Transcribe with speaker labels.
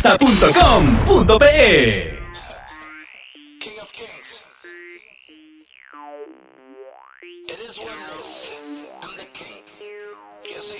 Speaker 1: casa.com.pe.
Speaker 2: King of Kings. It is what it is. I'm the king. You see?